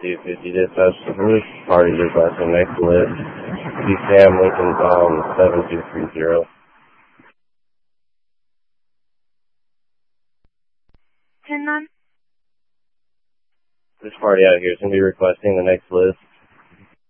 250 dispatch. This party requesting next list. Be Sam Lincoln 7230. 10-9. This party out here is going to be requesting the next list.